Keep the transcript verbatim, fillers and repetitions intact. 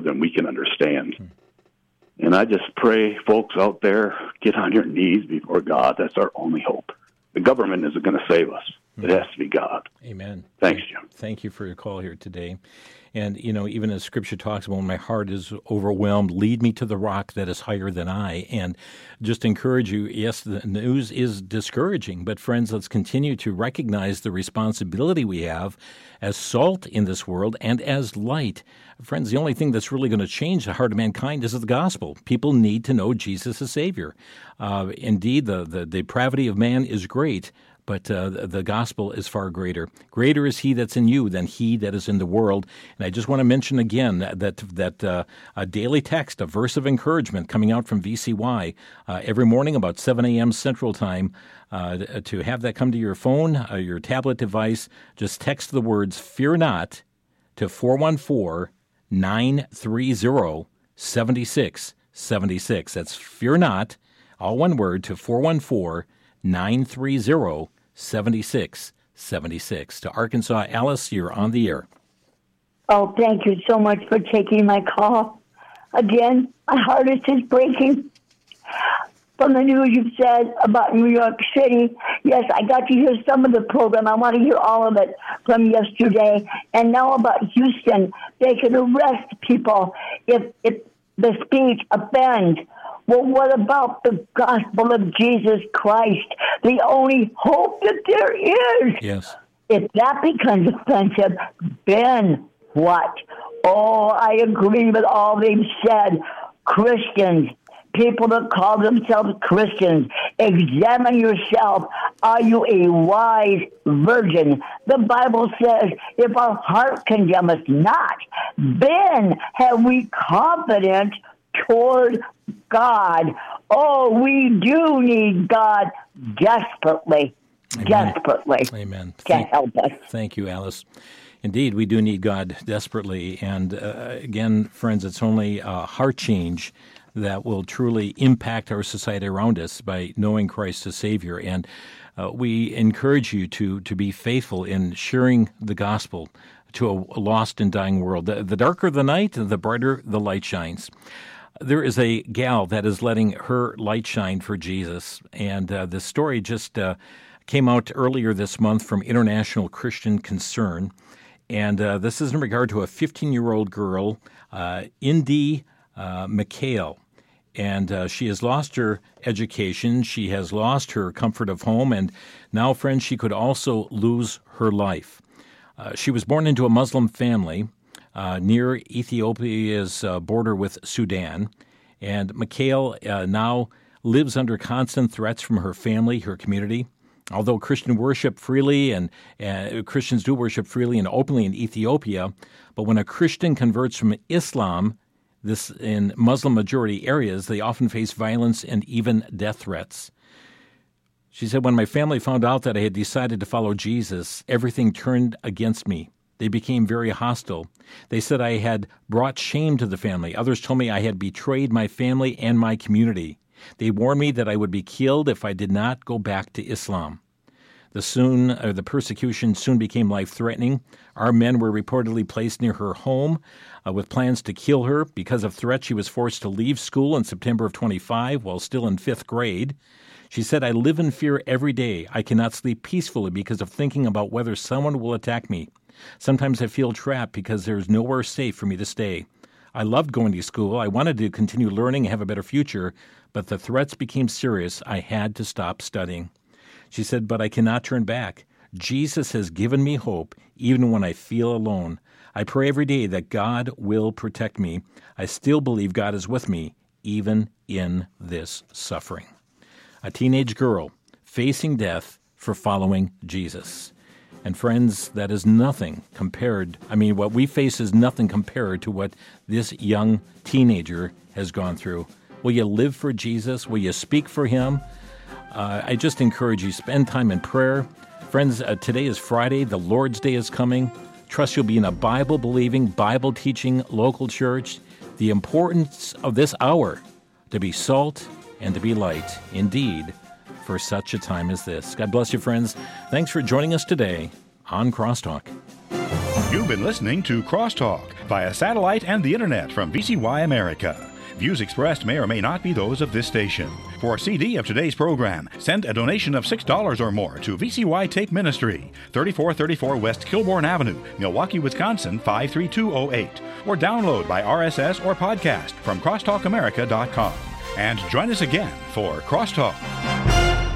than we can understand. And I just pray, folks out there, get on your knees before God. That's our only hope. The government isn't going to save us. It has to be God. Amen. Thanks, Jim. Thank you for your call here today. And, you know, even as Scripture talks about, when my heart is overwhelmed, lead me to the rock that is higher than I. And just encourage you, yes, the news is discouraging, but friends, let's continue to recognize the responsibility we have as salt in this world and as light. Friends, the only thing that's really going to change the heart of mankind is the gospel. People need to know Jesus as Savior. Uh, indeed, the, the depravity of man is great, but uh, the gospel is far greater. Greater is he that's in you than he that is in the world. And I just want to mention again that that, that uh, a daily text, a verse of encouragement coming out from V C Y uh, every morning about seven a.m. Central Time. Uh, to have that come to your phone, uh, your tablet device, just text the words, "Fear not," to four one four, nine three zero, seven six seven six. That's "Fear not," all one word, to four one four, nine three zero, seven six seven six. To Arkansas, Alice, you're on the air. Oh, thank you so much for taking my call. Again, my heart is just breaking from the news you've said about New York City. Yes, I got to hear some of the program. I want to hear all of it from yesterday. And now about Houston, they could arrest people if, if the speech offends. Well, what about the gospel of Jesus Christ, the only hope that there is? Yes. If that becomes offensive, then what? Oh, I agree with all they've said. Christians, people that call themselves Christians, examine yourself. Are you a wise virgin? The Bible says, if our heart condemn us not, then have we confidence toward God. Oh, we do need God desperately, Amen. desperately Amen. to Thank, help us. Thank you, Alice. Indeed, we do need God desperately. And uh, again, friends, it's only a heart change that will truly impact our society around us by knowing Christ as Savior. And uh, we encourage you to, to be faithful in sharing the gospel to a lost and dying world. The, the darker the night, the brighter the light shines. There is a gal that is letting her light shine for Jesus, and uh, the story just uh, came out earlier this month from International Christian Concern, and uh, this is in regard to a fifteen-year-old girl, uh, Indy uh, McHale, and uh, she has lost her education, she has lost her comfort of home, and now, friends, she could also lose her life. Uh, she was born into a Muslim family Uh, near Ethiopia's uh, border with Sudan. And McHale uh, now lives under constant threats from her family, her community. Although Christian worship freely and uh, Christians do worship freely and openly in Ethiopia, but when a Christian converts from Islam, this in Muslim-majority areas, they often face violence and even death threats. She said, when my family found out that I had decided to follow Jesus, everything turned against me. They became very hostile. They said I had brought shame to the family. Others told me I had betrayed my family and my community. They warned me that I would be killed if I did not go back to Islam. The soon, uh, the persecution soon became life-threatening. Our men were reportedly placed near her home uh, with plans to kill her. Because of threats, she was forced to leave school in September of twenty-five while still in fifth grade. She said, I live in fear every day. I cannot sleep peacefully because of thinking about whether someone will attack me. Sometimes I feel trapped because there is nowhere safe for me to stay. I loved going to school. I wanted to continue learning and have a better future, but the threats became serious. I had to stop studying. She said, but I cannot turn back. Jesus has given me hope even when I feel alone. I pray every day that God will protect me. I still believe God is with me, even in this suffering. A teenage girl facing death for following Jesus. And friends, that is nothing compared, I mean, what we face is nothing compared to what this young teenager has gone through. Will you live for Jesus? Will you speak for him? Uh, I just encourage you, spend time in prayer. Friends, uh, today is Friday. The Lord's Day is coming. Trust you'll be in a Bible-believing, Bible-teaching local church. The importance of this hour, to be salt and to be light, indeed, for such a time as this. God bless you, friends. Thanks for joining us today on Crosstalk. You've been listening to Crosstalk, via satellite and the internet from V C Y America. Views expressed may or may not be those of this station. For a C D of today's program, send a donation of six dollars or more to V C Y Take Ministry, thirty-four thirty-four West Kilbourne Avenue, Milwaukee, Wisconsin, five three two oh eight. Or download by R S S or podcast from crosstalk america dot com. And join us again for Crosstalk.